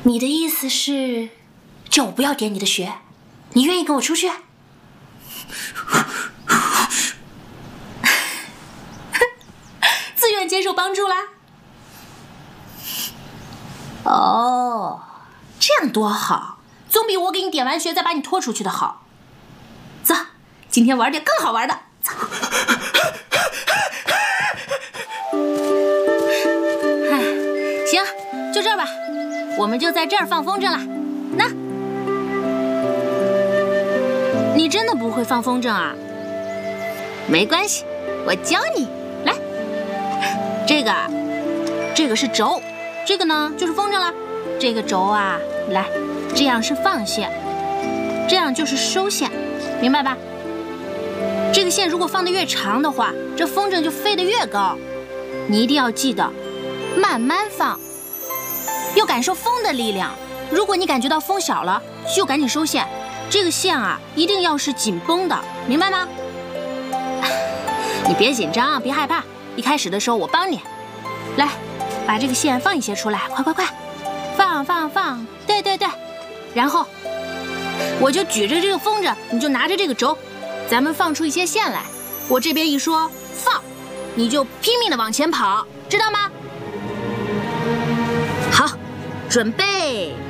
你的意思是，叫我不要点你的穴？你愿意跟我出去？自愿接受帮助啦？哦，这样多好，总比我给你点完穴再把你拖出去的好。走，今天玩点更好玩的。走。行，就这儿吧，我们就在这儿放风筝了。那，你真的不会放风筝啊？没关系，我教你。来，这个是轴，这个呢就是风筝了。这个轴啊，来，这样是放线，这样就是收线，明白吧？这个线如果放得越长的话，这风筝就飞得越高。你一定要记得，慢慢放，要感受风的力量。如果你感觉到风小了，就赶紧收线。这个线啊，一定要是紧绷的，明白吗？你别紧张，别害怕。一开始的时候我帮你。来，把这个线放一些出来，快，放，对。然后我就举着这个风筝，你就拿着这个轴，咱们放出一些线来。我这边一说放，你就拼命的往前跑，知道吗？好，准备。